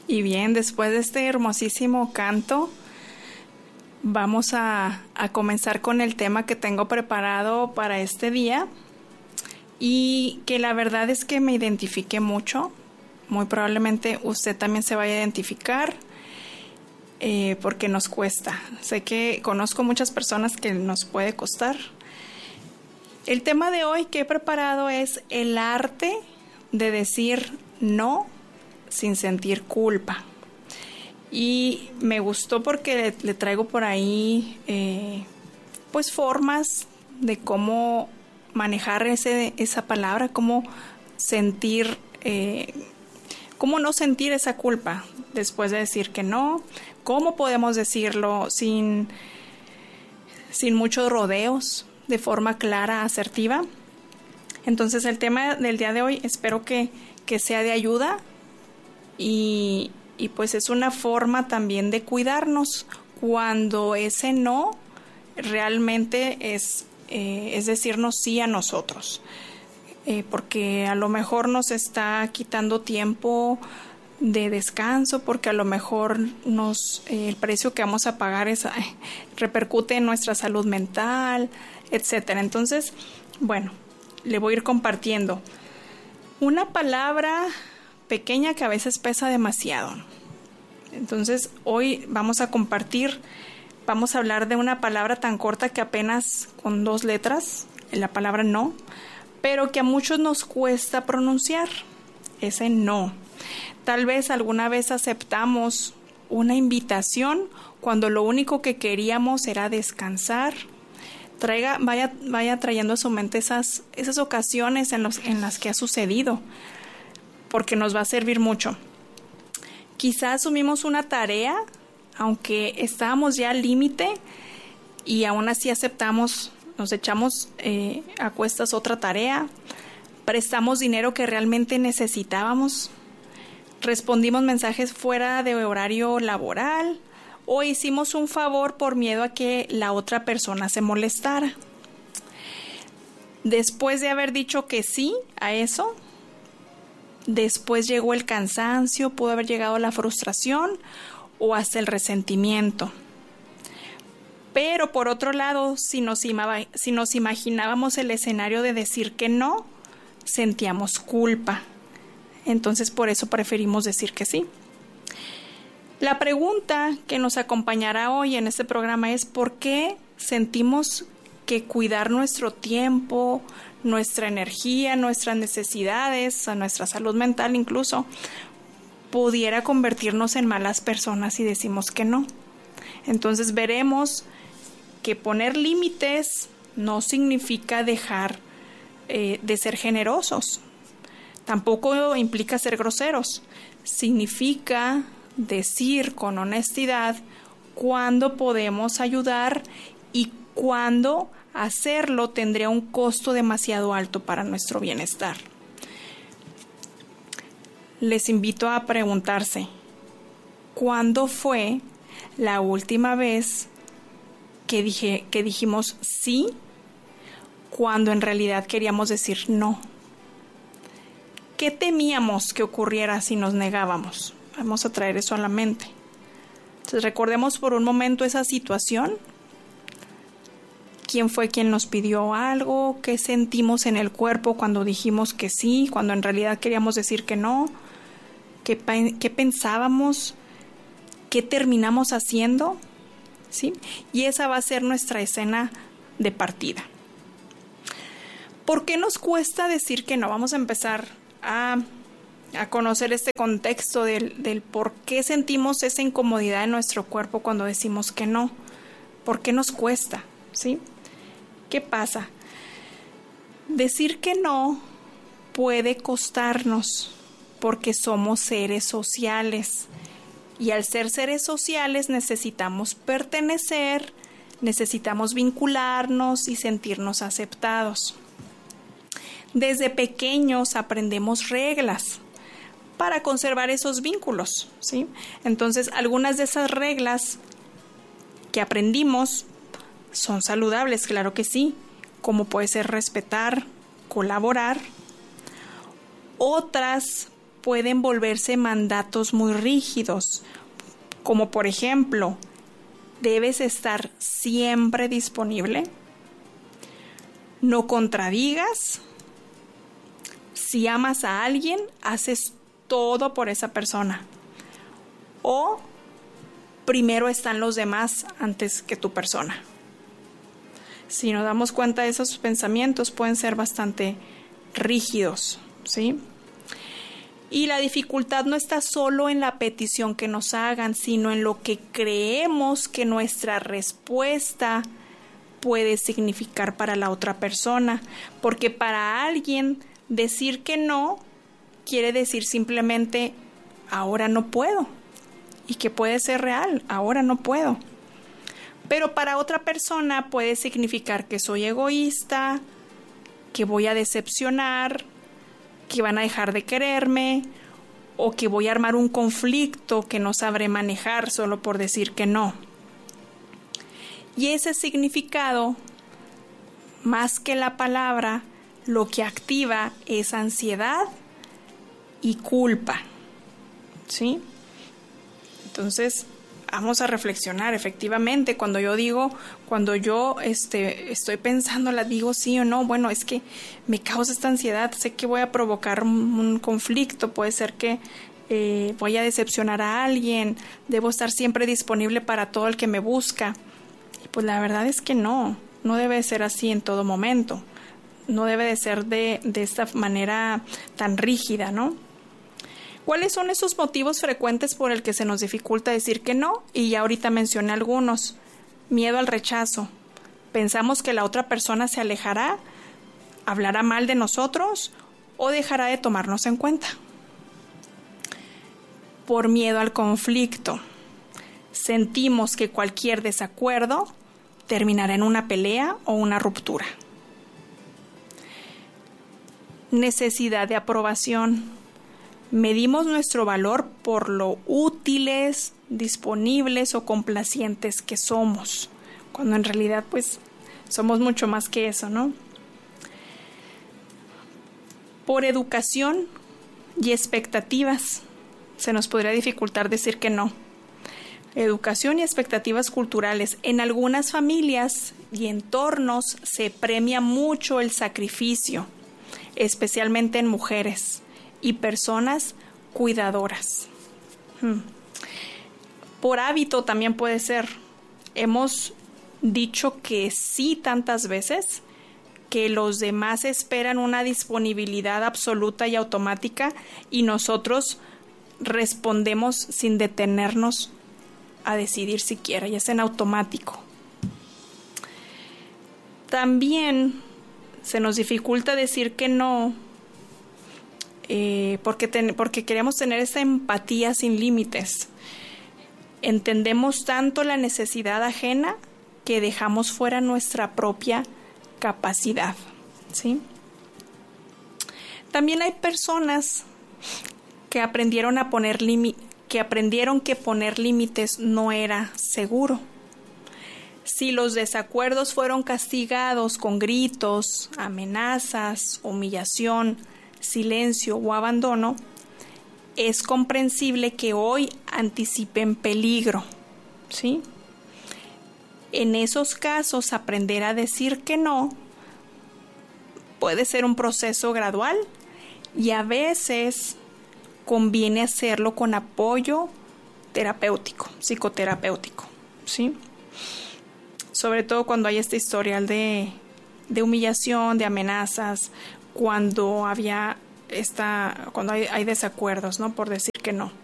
Y bien, después de este hermosísimo canto, vamos a comenzar con el tema que tengo preparado para este día y que la verdad es que me identifiqué mucho. Muy probablemente usted también se vaya a identificar porque nos cuesta. Sé que conozco muchas personas que nos puede costar. El tema de hoy que he preparado es el arte de decir no sin sentir culpa. Y me gustó porque le traigo por ahí pues formas de cómo manejar esa palabra, cómo sentir, cómo no sentir esa culpa después de decir que no, cómo podemos decirlo sin muchos rodeos, de forma clara, asertiva. Entonces el tema del día de hoy espero que sea de ayuda y pues es una forma también de cuidarnos cuando ese no realmente es decirnos sí a nosotros, porque a lo mejor nos está quitando tiempo de descanso, porque a lo mejor el precio que vamos a pagar repercute en nuestra salud mental, etcétera. Entonces, bueno, le voy a ir compartiendo una palabra pequeña que a veces pesa demasiado. Entonces, hoy vamos a hablar de una palabra tan corta que apenas con 2 letras, la palabra no, pero que a muchos nos cuesta pronunciar, ese no. Tal vez alguna vez aceptamos una invitación cuando lo único que queríamos era descansar. Vaya trayendo a su mente esas ocasiones en las que ha sucedido, porque nos va a servir mucho. Quizás asumimos una tarea, aunque estábamos ya al límite, y aún así aceptamos, nos echamos a cuestas otra tarea, prestamos dinero que realmente necesitábamos, respondimos mensajes fuera de horario laboral, o hicimos un favor por miedo a que la otra persona se molestara. Después de haber dicho que sí a eso, después llegó el cansancio, pudo haber llegado la frustración o hasta el resentimiento. Pero por otro lado, si nos imaginábamos el escenario de decir que no, sentíamos culpa. Entonces por eso preferimos decir que sí. La pregunta que nos acompañará hoy en este programa es ¿por qué sentimos que cuidar nuestro tiempo, nuestra energía, nuestras necesidades, a nuestra salud mental incluso, pudiera convertirnos en malas personas si decimos que no? Entonces veremos que poner límites no significa dejar de ser generosos. Tampoco implica ser groseros. Significa decir con honestidad cuándo podemos ayudar y cuándo hacerlo tendría un costo demasiado alto para nuestro bienestar. Les invito a preguntarse, ¿cuándo fue la última vez que dijimos sí cuando en realidad queríamos decir no? ¿Qué temíamos que ocurriera si nos negábamos? Vamos a traer eso a la mente. Entonces recordemos por un momento esa situación. ¿Quién fue quien nos pidió algo? ¿Qué sentimos en el cuerpo cuando dijimos que sí, cuando en realidad queríamos decir que no? ¿Qué pensábamos? ¿Qué terminamos haciendo? ¿Sí? Y esa va a ser nuestra escena de partida. ¿Por qué nos cuesta decir que no? Vamos a empezar a conocer este contexto del por qué sentimos esa incomodidad en nuestro cuerpo cuando decimos que no. ¿Por qué nos cuesta? ¿Sí? ¿Qué pasa? Decir que no puede costarnos porque somos seres sociales y al ser seres sociales necesitamos pertenecer, necesitamos vincularnos y sentirnos aceptados. Desde pequeños aprendemos reglas para conservar esos vínculos, ¿sí? Entonces, algunas de esas reglas que aprendimos son saludables, claro que sí, como puede ser respetar, colaborar. Otras pueden volverse mandatos muy rígidos, como por ejemplo, debes estar siempre disponible, no contradigas, si amas a alguien, haces todo por esa persona, o primero están los demás antes que tu persona. Si nos damos cuenta, esos pensamientos pueden ser bastante rígidos, ¿sí? Y la dificultad no está solo en la petición que nos hagan, sino en lo que creemos que nuestra respuesta puede significar para la otra persona. Porque para alguien decir que no quiere decir simplemente ahora no puedo. Y que puede ser real, ahora no puedo. Pero para otra persona puede significar que soy egoísta, que voy a decepcionar, que van a dejar de quererme o que voy a armar un conflicto que no sabré manejar solo por decir que no. Y ese significado, más que la palabra, lo que activa es ansiedad y culpa, ¿sí? Entonces, vamos a reflexionar. Efectivamente, cuando yo estoy pensando, la digo sí o no, bueno, es que me causa esta ansiedad, sé que voy a provocar un conflicto, puede ser que voy a decepcionar a alguien, debo estar siempre disponible para todo el que me busca. Y pues la verdad es que no debe ser así en todo momento, no debe de ser de esta manera tan rígida, ¿no? ¿Cuáles son esos motivos frecuentes por el que se nos dificulta decir que no? Y ya ahorita mencioné algunos. Miedo al rechazo. Pensamos que la otra persona se alejará, hablará mal de nosotros o dejará de tomarnos en cuenta. Por miedo al conflicto. Sentimos que cualquier desacuerdo terminará en una pelea o una ruptura. Necesidad de aprobación. Medimos nuestro valor por lo útiles, disponibles o complacientes que somos, cuando en realidad pues somos mucho más que eso, ¿no? Por educación y expectativas, se nos podría dificultar decir que no. Educación y expectativas culturales. En algunas familias y entornos se premia mucho el sacrificio, especialmente en mujeres y personas cuidadoras. Por hábito también puede ser. Hemos dicho que sí tantas veces que los demás esperan una disponibilidad absoluta y automática y nosotros respondemos sin detenernos a decidir siquiera, ya es en automático. También se nos dificulta decir que no porque queremos tener esa empatía sin límites. Entendemos tanto la necesidad ajena que dejamos fuera nuestra propia capacidad, ¿sí? También hay personas que aprendieron que poner límites no era seguro. Si los desacuerdos fueron castigados con gritos, amenazas, humillación, silencio o abandono, es comprensible que hoy anticipen peligro, ¿sí? En esos casos, aprender a decir que no puede ser un proceso gradual y a veces conviene hacerlo con apoyo terapéutico, psicoterapéutico, ¿sí? Sobre todo cuando hay este historial de humillación, de amenazas, cuando hay desacuerdos, ¿no? Por decir que no.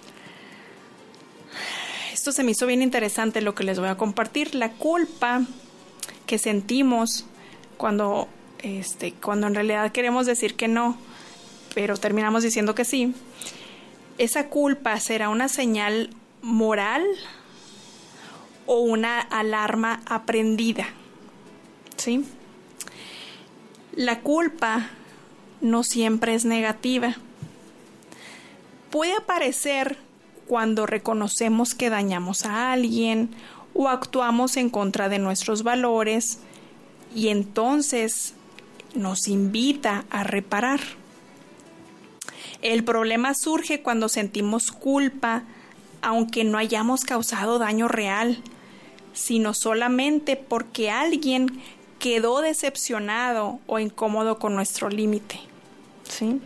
Esto se me hizo bien interesante lo que les voy a compartir. La culpa que sentimos cuando en realidad queremos decir que no, pero terminamos diciendo que sí. Esa culpa será una señal moral o una alarma aprendida, ¿sí? La culpa no siempre es negativa. Puede aparecer cuando reconocemos que dañamos a alguien o actuamos en contra de nuestros valores y entonces nos invita a reparar. El problema surge cuando sentimos culpa, aunque no hayamos causado daño real, sino solamente porque alguien quedó decepcionado o incómodo con nuestro límite, ¿sí?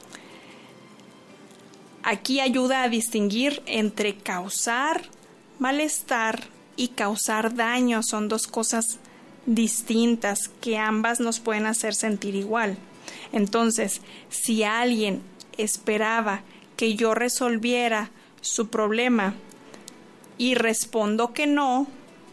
Aquí ayuda a distinguir entre causar malestar y causar daño. Son dos cosas distintas que ambas nos pueden hacer sentir igual. Entonces, si alguien esperaba que yo resolviera su problema y respondo que no,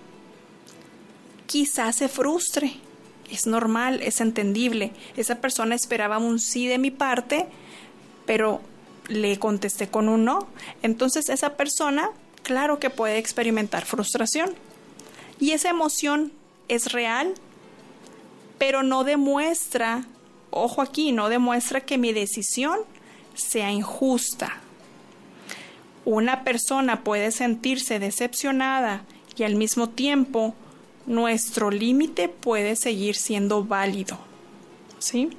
quizás se frustre. Es normal, es entendible. Esa persona esperaba un sí de mi parte, pero le contesté con un no. Entonces esa persona, claro que puede experimentar frustración. Y esa emoción es real, pero no demuestra, ojo aquí, no demuestra que mi decisión sea injusta. Una persona puede sentirse decepcionada y al mismo tiempo nuestro límite puede seguir siendo válido, ¿sí?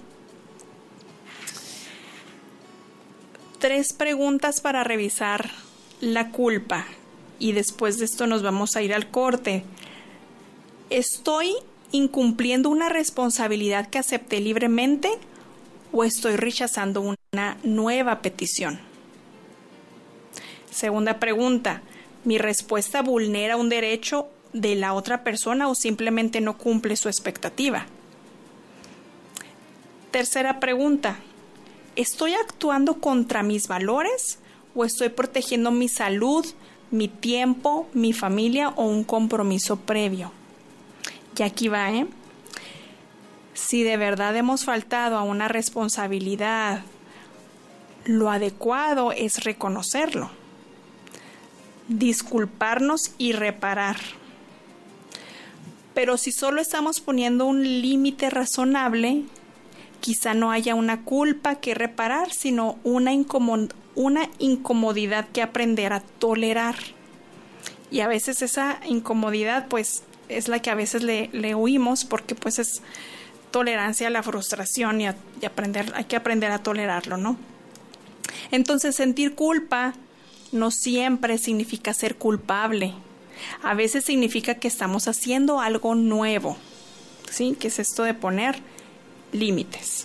3 preguntas para revisar la culpa y después de esto nos vamos a ir al corte. ¿Estoy incumpliendo una responsabilidad que acepté libremente o estoy rechazando una nueva petición? Segunda pregunta, ¿mi respuesta vulnera un derecho de la otra persona o simplemente no cumple su expectativa? Tercera pregunta, ¿estoy actuando contra mis valores o estoy protegiendo mi salud, mi tiempo, mi familia o un compromiso previo? Y aquí va, Si de verdad hemos faltado a una responsabilidad, lo adecuado es reconocerlo, disculparnos y reparar. Pero si solo estamos poniendo un límite razonable, quizá no haya una culpa que reparar, sino una incomodidad que aprender a tolerar. Y a veces esa incomodidad pues es la que a veces le huimos porque pues es tolerancia a la frustración y hay que aprender a tolerarlo, ¿no? Entonces sentir culpa no siempre significa ser culpable. A veces significa que estamos haciendo algo nuevo, ¿sí? Que es esto de poner límites.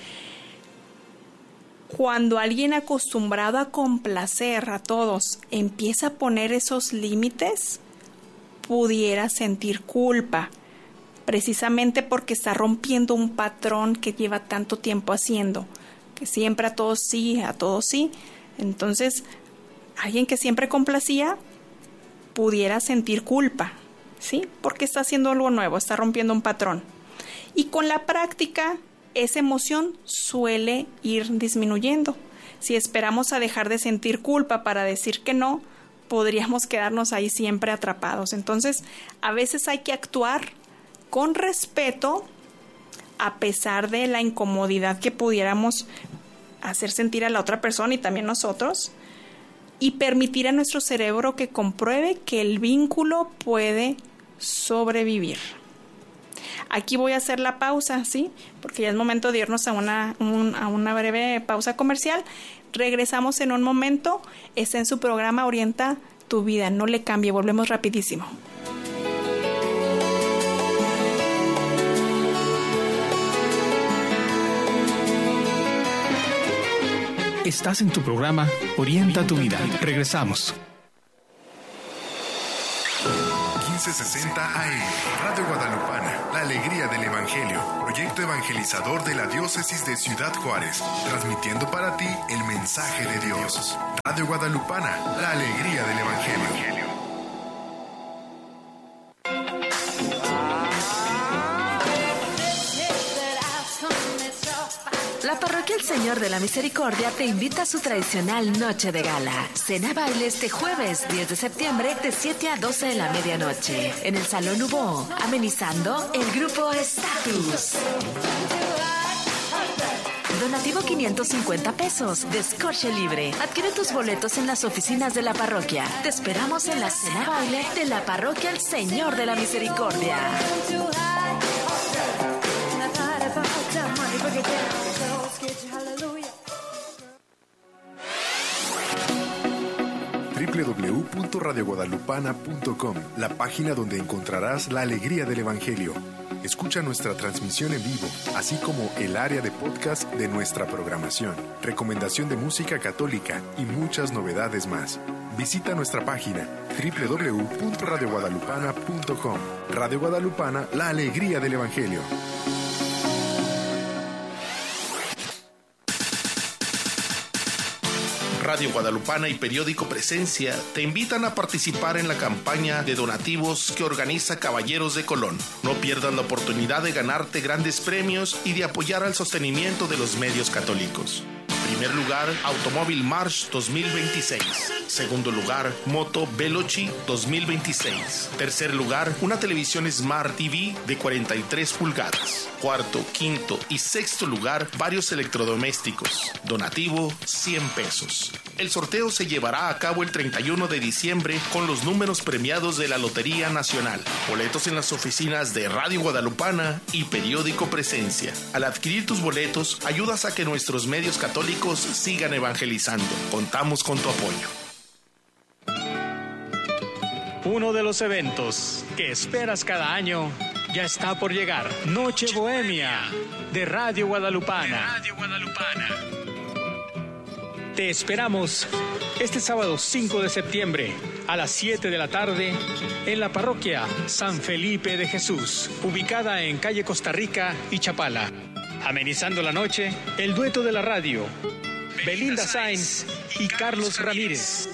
Cuando alguien acostumbrado a complacer a todos empieza a poner esos límites, pudiera sentir culpa, precisamente porque está rompiendo un patrón que lleva tanto tiempo haciendo, que siempre a todos sí, a todos sí. Entonces, alguien que siempre complacía pudiera sentir culpa, ¿sí? Porque está haciendo algo nuevo, está rompiendo un patrón. Y con la práctica, esa emoción suele ir disminuyendo. Si esperamos a dejar de sentir culpa para decir que no, podríamos quedarnos ahí siempre atrapados. Entonces, a veces hay que actuar con respeto a pesar de la incomodidad que pudiéramos hacer sentir a la otra persona y también nosotros, y permitir a nuestro cerebro que compruebe que el vínculo puede sobrevivir. Aquí voy a hacer la pausa, ¿sí? Porque ya es momento de irnos a una breve pausa comercial. Regresamos en un momento. Está en su programa Orienta tu Vida. No le cambie, volvemos rapidísimo. Estás en tu programa Orienta tu Vida. Regresamos. 1560 AM, Radio Guadalupana, la alegría del Evangelio, proyecto evangelizador de la diócesis de Ciudad Juárez, transmitiendo para ti el mensaje de Dios. Radio Guadalupana, la alegría del Evangelio. La Parroquia El Señor de la Misericordia te invita a su tradicional Noche de Gala. Cena baile este jueves 10 de septiembre de 7 a 12 de la medianoche en el Salón Hubo, amenizando el grupo Status. Donativo 550 pesos, descorche libre. Adquiere tus boletos en las oficinas de la parroquia. Te esperamos en la cena baile de la Parroquia El Señor de la Misericordia. www.radioguadalupana.com, la página donde encontrarás la alegría del Evangelio. Escucha nuestra transmisión en vivo, así como el área de podcast de nuestra programación, recomendación de música católica y muchas novedades más. Visita nuestra página www.radioguadalupana.com. Radio Guadalupana, la alegría del Evangelio. Radio Guadalupana y Periódico Presencia te invitan a participar en la campaña de donativos que organiza Caballeros de Colón. No pierdas la oportunidad de ganarte grandes premios y de apoyar al sostenimiento de los medios católicos. Primer lugar, Automóvil March 2026. Segundo lugar, Moto Veloci 2026. Tercer lugar, una televisión Smart TV de 43 pulgadas. Cuarto, quinto y sexto lugar, varios electrodomésticos. Donativo, 100 pesos. El sorteo se llevará a cabo el 31 de diciembre con los números premiados de la Lotería Nacional. Boletos en las oficinas de Radio Guadalupana y Periódico Presencia. Al adquirir tus boletos, ayudas a que nuestros medios católicos sigan evangelizando. Contamos con tu apoyo. Uno de los eventos que esperas cada año ya está por llegar. Noche Bohemia de Radio Guadalupana. Te esperamos este sábado 5 de septiembre a las 7 de la tarde en la parroquia San Felipe de Jesús, ubicada en calle Costa Rica y Chapala. Amenizando la noche, el dueto de la radio, Belinda Sainz y Carlos Ramírez.